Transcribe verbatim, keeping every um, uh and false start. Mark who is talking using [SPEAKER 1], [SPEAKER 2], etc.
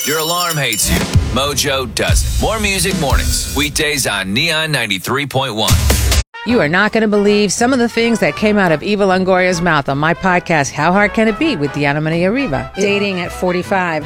[SPEAKER 1] Your alarm hates you. Mojo doesn't. More Music Mornings. Weekdays on Neon ninety-three point one.
[SPEAKER 2] You are not going to believe some of the things that came out of Eva Longoria's mouth on my podcast, How Hard Can It Be, with Diana Maria Riva. Dating at forty-five.